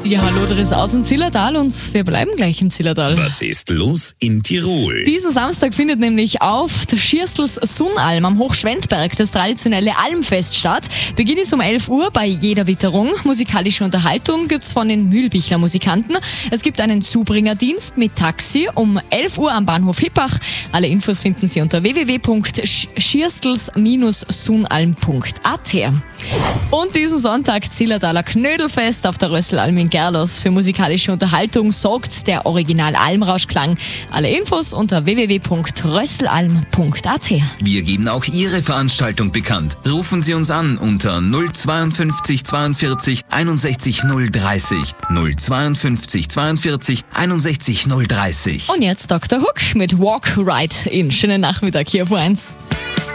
Ja, hallo, der ist aus dem Zillertal und wir bleiben gleich im Zillertal. Was ist los in Tirol? Diesen Samstag findet nämlich auf der Schierstls Sunnalm am Hochschwendberg das traditionelle Almfest statt. Beginn ist um 11 Uhr bei jeder Witterung. Musikalische Unterhaltung gibt's von den Mühlbichler Musikanten. Es gibt einen Zubringerdienst mit Taxi um 11 Uhr am Bahnhof Hippach. Alle Infos finden Sie unter www.schierstls-sunnalm.at. Und diesen Sonntag Zillertaler Knödelfest auf der Rösselalm in Gerlos. Für musikalische Unterhaltung sorgt der Original Almrauschklang. Alle Infos unter www.rösselalm.at. Wir geben auch Ihre Veranstaltung bekannt. Rufen Sie uns an unter 052 42 61 030. 052 42 61 030. Und jetzt Dr. Hook mit Walk Right In. Schönen Nachmittag hier auf 1.